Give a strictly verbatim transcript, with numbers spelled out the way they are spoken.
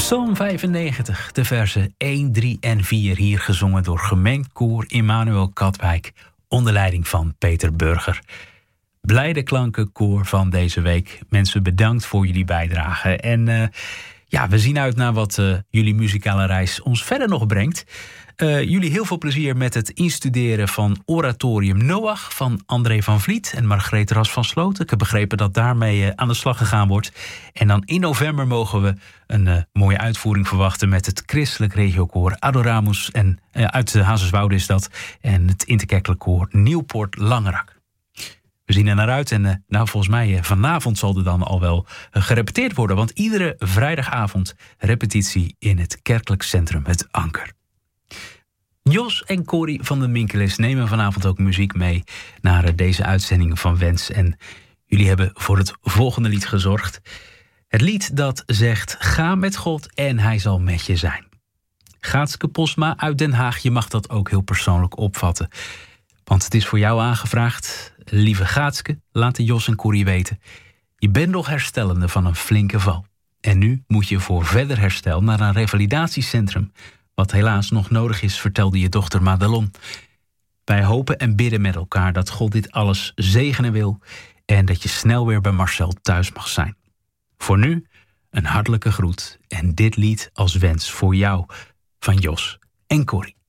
Psalm vijfennegentig, de versen één, drie en vier, hier gezongen door gemengd koor Immanuel Katwijk, onder leiding van Peter Burger. Blijde klanken koor van deze week. Mensen, bedankt voor jullie bijdrage. En uh, ja, we zien uit naar wat uh, jullie muzikale reis ons verder nog brengt. Uh, jullie heel veel plezier met het instuderen van Oratorium Noach van André van Vliet en Margreet Ras van Sloten. Ik heb begrepen dat daarmee uh, aan de slag gegaan wordt. En dan in november mogen we een uh, mooie uitvoering verwachten met het christelijk regiokoor Adoramus. En uh, uit de Hazerswoude is dat. En het interkerkelijk koor Nieuwpoort Langerak. We zien er naar uit en uh, nou, volgens mij uh, vanavond zal er dan al wel uh, gerepeteerd worden. Want iedere vrijdagavond repetitie in het kerkelijk centrum Het Anker. Jos en Corrie van de Minkeles nemen vanavond ook muziek mee naar uh, deze uitzending van Wens. En jullie hebben voor het volgende lied gezorgd. Het lied dat zegt: ga met God en hij zal met je zijn. Gaatske Posma uit Den Haag, je mag dat ook heel persoonlijk opvatten. Want het is voor jou aangevraagd. Lieve Gaatske, laten Jos en Corrie weten. Je bent nog herstellende van een flinke val. En nu moet je voor verder herstel naar een revalidatiecentrum. Wat helaas nog nodig is, vertelde je dochter Madelon. Wij hopen en bidden met elkaar dat God dit alles zegenen wil. En dat je snel weer bij Marcel thuis mag zijn. Voor nu een hartelijke groet. En dit lied als wens voor jou van Jos en Corrie.